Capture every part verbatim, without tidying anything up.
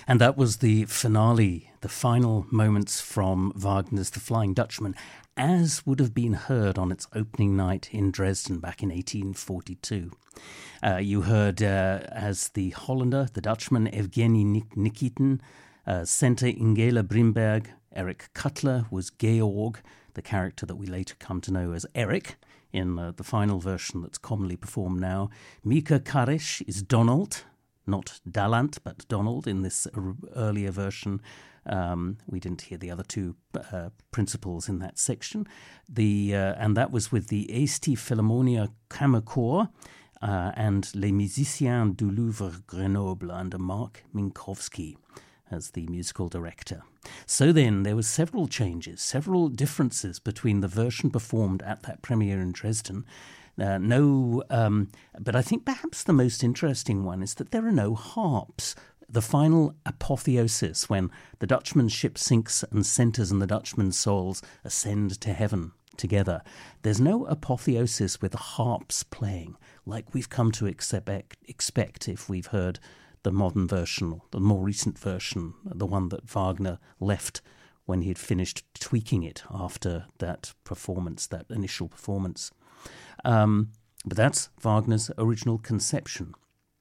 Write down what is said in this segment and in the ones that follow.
And that was the finale, the final moments from Wagner's The Flying Dutchman, as would have been heard on its opening night in Dresden back in eighteen forty-two. Uh, you heard uh, as the Hollander, the Dutchman, Evgeny Nik- Nikitin, uh, Center Ingela Brimberg, Eric Cutler was Georg, the character that we later come to know as Eric, in uh, the final version that's commonly performed now. Mika Karish is Donald, not Dallant, but Donald in this earlier version. Um, we didn't hear the other two uh, principals in that section. The uh, and that was with the Eesti Philharmonia Kammerchor uh, and Les Musiciens du Louvre Grenoble under Mark Minkowski as the musical director. So then there were several changes, several differences between the version performed at that premiere in Dresden. Uh, no, um, but I think perhaps the most interesting one is that there are no harps. The final apotheosis, when the Dutchman's ship sinks and Centers and the Dutchman's souls ascend to heaven together, there's no apotheosis with harps playing, like we've come to expect, expect if we've heard the modern version, the more recent version, the one that Wagner left when he had finished tweaking it after that performance, that initial performance. Um, but that's Wagner's original conception.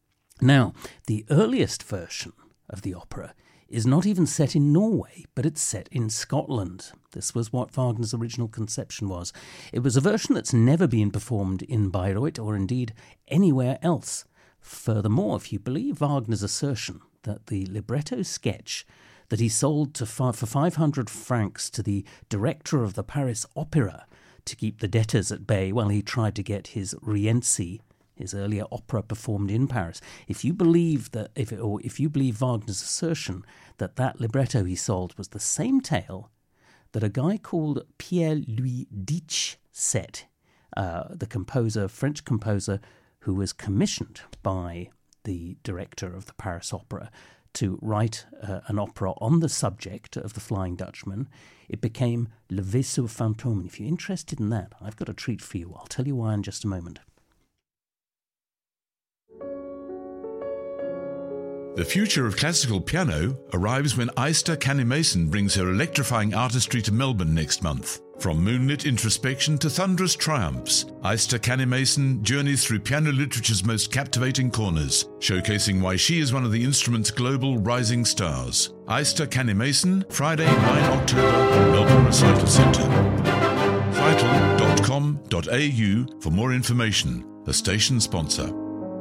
Now, the earliest version of the opera is not even set in Norway, but it's set in Scotland. This was what Wagner's original conception was. It was a version that's never been performed in Bayreuth or indeed anywhere else. Furthermore, if you believe Wagner's assertion that the libretto sketch that he sold to for five hundred francs to the director of the Paris Opera to keep the debtors at bay while he tried to get his Rienzi, his earlier opera, performed in Paris. If you believe that, if it, or if you believe Wagner's assertion that that libretto he sold was the same tale that a guy called Pierre-Louis Ditch set, uh, the composer, French composer, who was commissioned by the director of the Paris Opera to write uh, an opera on the subject of the Flying Dutchman, it became Le Vaisseau Fantôme. And if you're interested in that, I've got a treat for you. I'll tell you why in just a moment. The future of classical piano arrives when Aista Canny-Mason brings her electrifying artistry to Melbourne next month. From moonlit introspection to thunderous triumphs, Aista Canny-Mason journeys through piano literature's most captivating corners, showcasing why she is one of the instrument's global rising stars. Aista Canny-Mason, Friday, the ninth of October, Melbourne Recital Centre. Vital dot com dot a u for more information. The station sponsor.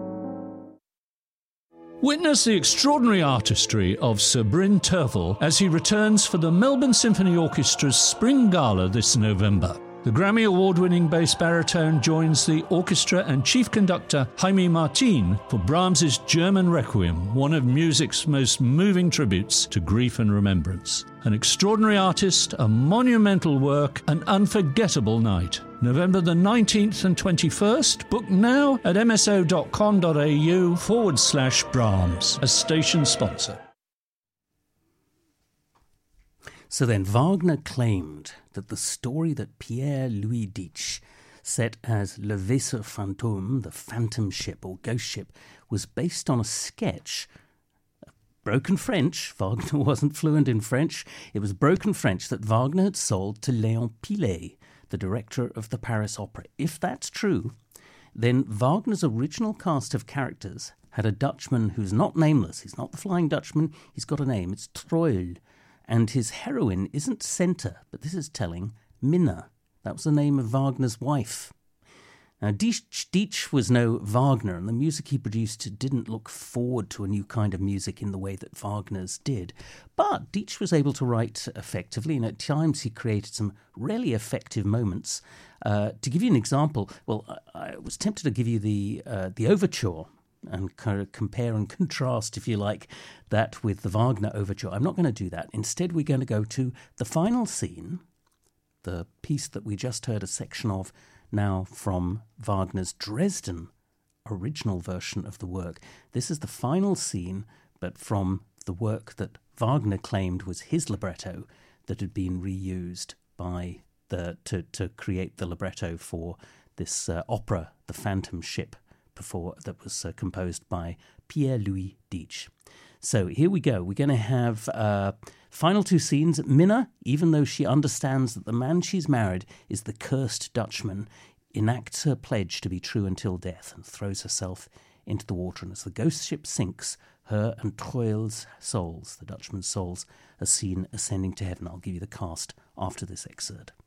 Witness the extraordinary artistry of Sir Bryn Terfel as he returns for the Melbourne Symphony Orchestra's Spring Gala this November. The Grammy Award-winning bass baritone joins the orchestra and chief conductor Jaime Martin for Brahms's German Requiem, one of music's most moving tributes to grief and remembrance. An extraordinary artist, a monumental work, an unforgettable night. November the nineteenth and twenty-first. Book now at mso.com.au forward slash Brahms, a station sponsor. So then Wagner claimed that the story that Pierre-Louis Ditch set as Le Vaisseau Fantôme, the phantom ship or ghost ship, was based on a sketch, broken French. Wagner wasn't fluent in French. It was broken French that Wagner had sold to Léon Pillet, the director of the Paris Opera. If that's true, then Wagner's original cast of characters had a Dutchman who's not nameless. He's not the Flying Dutchman. He's got a name. It's Troil. And his heroine isn't Center, but this is telling, Minna. That was the name of Wagner's wife. Now, Ditch, Ditch was no Wagner, and the music he produced didn't look forward to a new kind of music in the way that Wagner's did. But Ditch was able to write effectively, and at times he created some really effective moments. Uh, to give you an example, well, I, I was tempted to give you the uh, the overture, and kind of compare and contrast, if you like, that with the Wagner overture. I'm not going to do that. Instead, we're going to go to the final scene, the piece that we just heard a section of now from Wagner's Dresden original version of the work. This is the final scene, but from the work that Wagner claimed was his libretto that had been reused by the to, to create the libretto for this uh, opera, The Phantom Ship, before that was uh, composed by Pierre-Louis Ditch. So here we go. We're going to have uh, final two scenes. Minna, even though she understands that the man she's married is the cursed Dutchman, enacts her pledge to be true until death and throws herself into the water. And as the ghost ship sinks, her and Troil's souls, the Dutchman's souls, are seen ascending to heaven. I'll give you the cast after this excerpt.